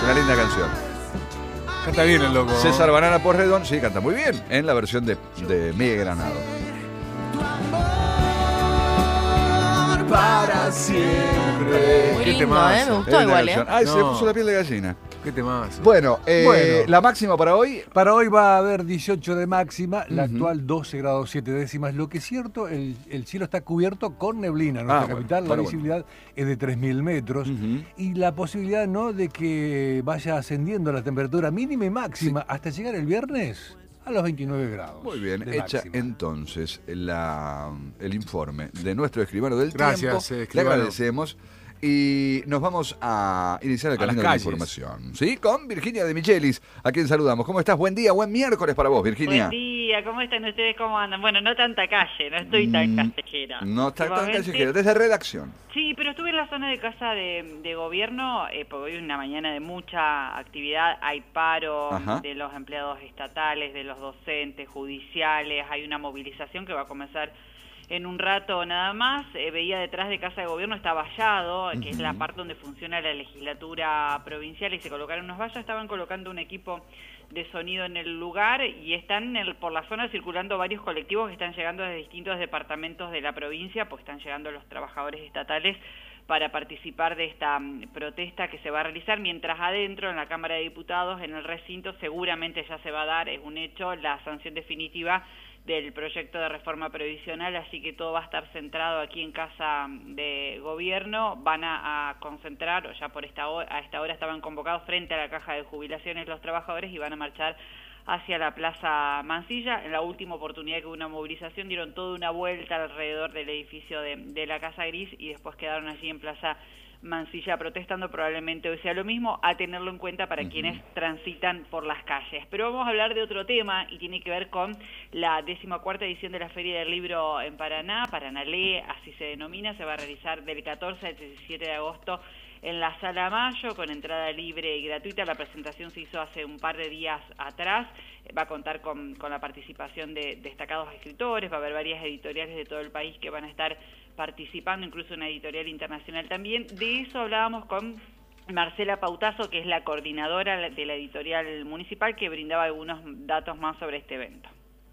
Una linda canción. Canta bien el loco. César Banana Porredón, sí, canta muy bien en la versión de Miguel Granado. Para siempre. Muy Qué lindo, temazo. me gustó igual, Ay, se No. puso la piel de gallina. Qué temazo. Bueno, Bueno. la máxima para hoy. Para hoy va a haber 18 de máxima, la Ujú. actual 12 grados 7 décimas. Lo que es cierto, el cielo está cubierto con neblina. Nuestra Bueno, capital, la bueno. visibilidad es de 3.000 metros. Ujú. Y la posibilidad, ¿no?, de que vaya ascendiendo la temperatura mínima y máxima hasta llegar el viernes a los 29 grados. Muy bien, de hecha máxima. entonces el informe de nuestro escribano del Gracias, tiempo. Le escribano. agradecemos. Y nos vamos a iniciar el A las camino de la calles. información. ¿Sí? Con Virginia de Michelis, a quien saludamos. ¿Cómo estás? Buen día, buen miércoles para vos, Virginia. Buen día, ¿cómo están ustedes? ¿Cómo andan? Bueno, no tanta calle, no estoy tan callejera. No está tan Últimamente- callejera, desde redacción. Sí, pero estuve en la zona de casa de gobierno, porque hoy es una mañana de mucha actividad, hay paro Ajá. de los empleados estatales, de los docentes, judiciales, hay una movilización que va a comenzar en un rato nada más. Veía detrás de Casa de Gobierno está vallado, que es la parte donde funciona la legislatura provincial, y se colocaron unos vallas, estaban colocando un equipo de sonido en el lugar y están por la zona circulando varios colectivos que están llegando desde distintos departamentos de la provincia, pues están llegando los trabajadores estatales para participar de esta protesta que se va a realizar, mientras adentro en la Cámara de Diputados, en el recinto, seguramente ya se va a dar, es un hecho, la sanción definitiva del proyecto de reforma previsional, así que todo va a estar centrado aquí en Casa de Gobierno. Van a concentrar, o ya a esta hora estaban convocados frente a la Caja de Jubilaciones los trabajadores y van a marchar hacia la Plaza Mansilla. En la última oportunidad que hubo una movilización dieron toda una vuelta alrededor del edificio de la Casa Gris y después quedaron allí en Plaza Mansilla protestando. Probablemente hoy sea lo mismo, a tenerlo en cuenta para quienes transitan por las calles. Pero vamos a hablar de otro tema y tiene que ver con la 14ª edición de la Feria del Libro en Paraná, Paranalé, así se denomina. Se va a realizar del 14 al 17 de agosto en la Sala Mayo, con entrada libre y gratuita. La presentación se hizo hace un par de días atrás. Va a contar con la participación de destacados escritores, va a haber varias editoriales de todo el país que van a estar participando, incluso una editorial internacional también. De eso hablábamos con Marcela Pautazo, que es la coordinadora de la editorial municipal, que brindaba algunos datos más sobre este evento.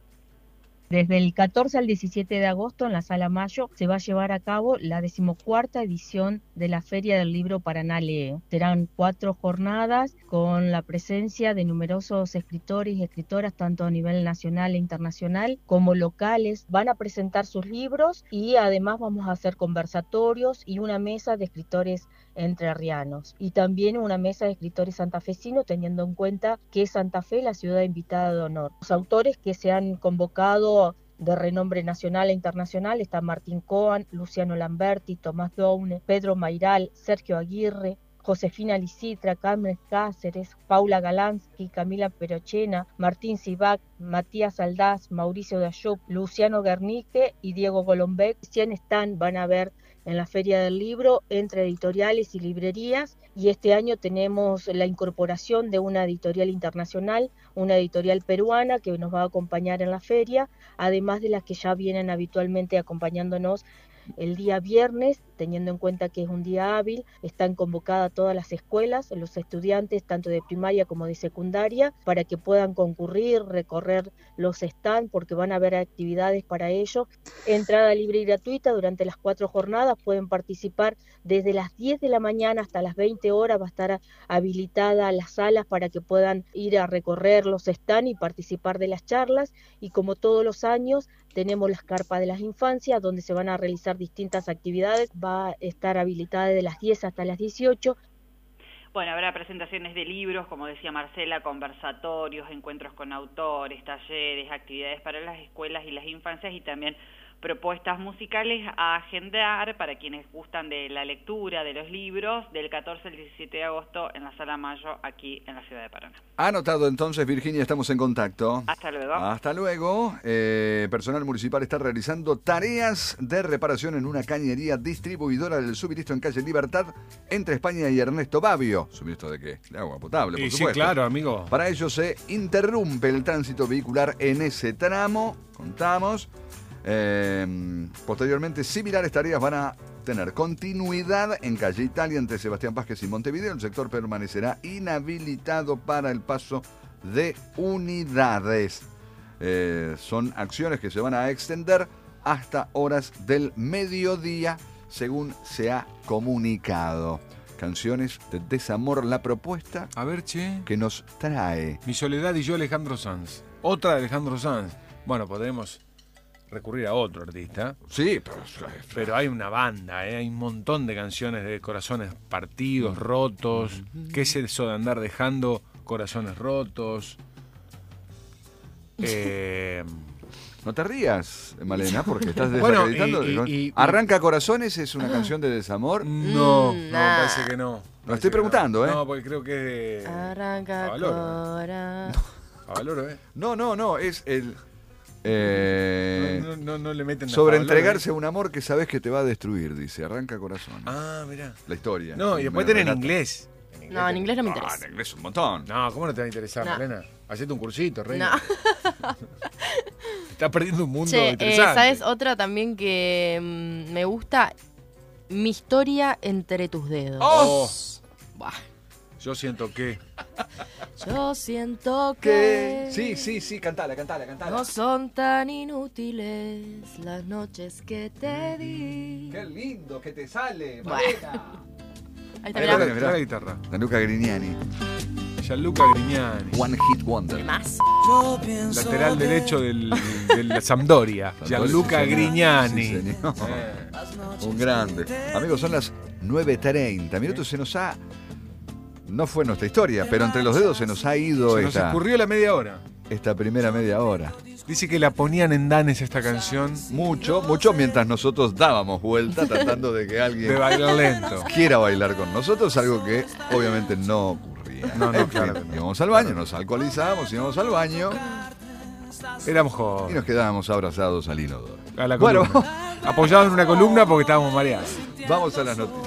Desde el 14 al 17 de agosto en la Sala Mayo se va a llevar a cabo la 14ª edición de la Feria del Libro Paraná Lee. Serán 4 jornadas con la presencia de numerosos escritores y escritoras, tanto a nivel nacional e internacional como locales. Van a presentar sus libros y además vamos a hacer conversatorios y una mesa de escritores entrerrianos. Y también una mesa de escritores santafesinos, teniendo en cuenta que es Santa Fe la ciudad invitada de honor. Los autores que se han convocado de renombre nacional e internacional están Martín Coan, Luciano Lamberti, Tomás Doune, Pedro Mairal, Sergio Aguirre, Josefina Licitra, Carmen Cáceres, Paula Galansky, Camila Perochena, Martín Sibac, Matías Aldaz, Mauricio Dayup, Luciano Guernique y Diego Golombek. 100 van a ver en la Feria del Libro entre editoriales y librerías, y este año tenemos la incorporación de una editorial internacional, una editorial peruana que nos va a acompañar en la feria, además de las que ya vienen habitualmente acompañándonos el día viernes, teniendo en cuenta que es un día hábil. Están convocadas todas las escuelas, los estudiantes tanto de primaria como de secundaria, para que puedan concurrir, recorrer los stands, porque van a haber actividades para ello. Entrada libre y gratuita durante las 4 jornadas, pueden participar desde las 10 de la mañana hasta las 20 horas, va a estar habilitada las salas para que puedan ir a recorrer los stands y participar de las charlas. Y como todos los años, tenemos las carpas de las infancias, donde se van a realizar distintas actividades. Va a estar habilitada de las 10 hasta las 18. Bueno, habrá presentaciones de libros, como decía Marcela, conversatorios, encuentros con autores, talleres, actividades para las escuelas y las infancias, y también propuestas musicales a agendar para quienes gustan de la lectura, de los libros, del 14 al 17 de agosto en la Sala Mayo, aquí en la ciudad de Paraná. Anotado entonces, Virginia, estamos en contacto. Hasta luego. Hasta luego. Personal municipal está realizando tareas de reparación en una cañería distribuidora del suministro en calle Libertad, entre España y Ernesto Babio. ¿Suministro de qué? De agua potable, por supuesto. Sí, claro, amigo. Para ello se interrumpe el tránsito vehicular en ese tramo, contamos. Posteriormente, similares tareas van a obtener continuidad en calle Italia entre Sebastián Vázquez y Montevideo. El sector permanecerá inhabilitado para el paso de unidades. Son acciones que se van a extender hasta horas del mediodía, según se ha comunicado. Canciones de desamor, la propuesta A ver, che. que nos trae. Mi soledad y yo, Alejandro Sanz. Otra de Alejandro Sanz. Bueno, podemos recurrir a otro artista. Sí, Pero hay una banda, hay un montón de canciones de corazones partidos, rotos. ¿Qué es eso de andar dejando corazones rotos? No te rías, Malena, porque estás Bueno, desacreditando. y- Arranca Corazones es una canción de desamor. No, me nah. parece que no. Lo estoy preguntando, ¿eh? No, porque creo que es Arranca Favaloro, Cora. Favaloro, No, es el... No le meten sobre a Favaloro, entregarse a un amor que sabes que te va a destruir, dice. Arranca Corazones. Ah, mirá. La historia. No, y después Me tenés en relata. inglés. No, en inglés no me Ah, interesa. en inglés un montón. No, ¿cómo no te va a interesar, No. Malena? Hacete un cursito, rey. No. Estás perdiendo un mundo Che, interesante. ¿sabes otra también que me gusta? Mi historia entre tus dedos. Oh. Buah. Yo siento que... Yo siento que Sí, cantala. no son tan inútiles las noches que te di. Qué lindo que te sale, Bueno. Ahí está, Ahí mirá. lo Mirá la guitarra. Gianluca Grignani. Gianluca Grignani. One Hit Wonder. ¿Qué más? Lateral derecho del Sampdoria. Gianluca Sí, señor. Grignani. Sí, señor. Eh. Un grande. Amigos, son las 9:30 minutos. Se nos ha... No fue nuestra historia, pero entre los dedos se nos ha ido Se nos esta escurrió la media hora. primera media hora. Dice que la ponían en Danes esta canción Mucho, mientras nosotros dábamos vuelta tratando de que alguien de bailar lento. quiera bailar con nosotros, algo que obviamente no ocurría. No, En fin, claro que no. íbamos al baño, nos alcoholizábamos, íbamos al baño Éramos y jóvenes. nos quedábamos abrazados al inodoro. A la Bueno, columna. Apoyados en una columna porque estábamos mareados. vamos a las noticias.